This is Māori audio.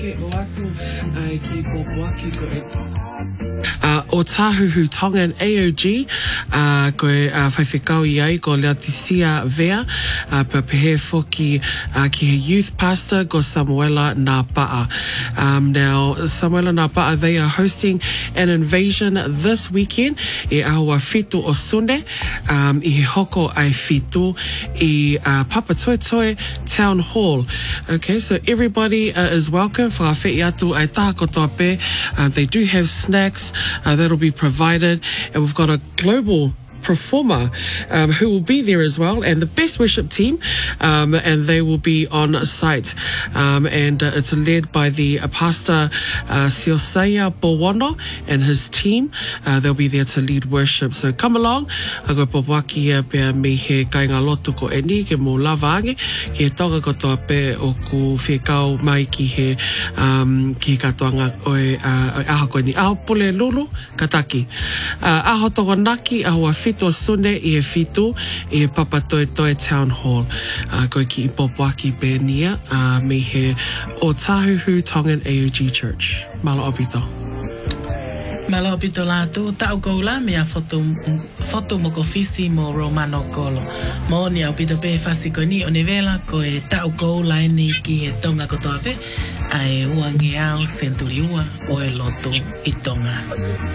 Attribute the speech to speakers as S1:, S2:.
S1: O Tahuhu Tongan AOG, koe whaiwhekau I ai ko Lea Tisia Vea, pa pehe foki ki he youth pastor ko Samuela Napa'a. Now, Samuela Napa'a, they are hosting an invasion this weekend I ahua Whitu o Sunday, I he hoko ai Whitu I Papatoetoe Town Hall. Okay, so everybody is welcome. Whakawhi atu ai taha kotoa pe. They do have snacks that'll be provided, and we've got a global performer who will be there as well, and the best worship team, and they will be on site, and it's led by the pastor Siosaya Bowono and his team. They'll be there to lead worship, so come along. Ako popaki pe me he kainga lotu ko eni ke mo lavange ke tonga ko toa pe o ku whekau mai ki he ki katoanga oe aha koe ni aho pole lulu kataki aho tonga naki ahua Whitu Sunday I he Whitu I he Papatoetoe Town Hall. Koe ki I popaki pe nia me he o Tahuhu Tongan AOG Church. Malo opito.
S2: Malo opito lātou, tau koula mea foto moko fisi mo Romano Kolo. Mo ni opito pe fasi ko ni o ne vela ko e tau koula eni ki he tonga kotoa pe ai uange au senturiua o e loto I tonga.